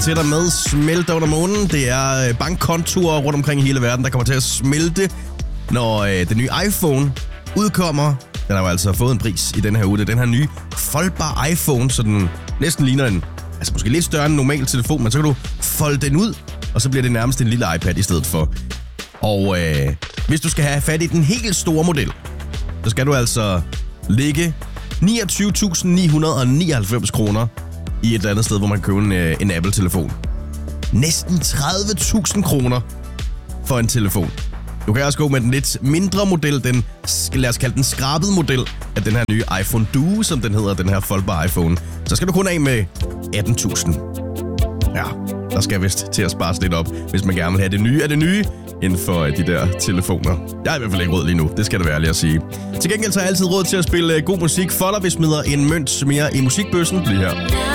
til dig med smelte under månen. Det er bankkontorer rundt omkring i hele verden, der kommer til at smelte, når den nye iPhone udkommer. Den har jo altså fået en pris i den her uge. Det er den her nye foldbare iPhone, så den næsten ligner en, altså måske lidt større end en normal telefon, men så kan du folde den ud, og så bliver det nærmest en lille iPad i stedet for. Og hvis du skal have fat i den helt store model, så skal du altså lægge 29.999 kroner i et eller andet sted, hvor man kan købe en Apple-telefon. Næsten 30.000 kroner for en telefon. Du kan også gå med den lidt mindre model, den, lad os kalde den skrabede model af den her nye iPhone Duo, som den hedder, den her foldbare iPhone. Så skal du kun af med 18.000. Ja, der skal vist til at spare lidt op, hvis man gerne vil have det nye af det nye inden for de der telefoner. Jeg er i hvert fald ikke råd lige nu, det skal det være ærligt at sige. Til gengæld så har jeg altid råd til at spille god musik for dig. Vi smider en mønt mere i musikbøssen. Lige her.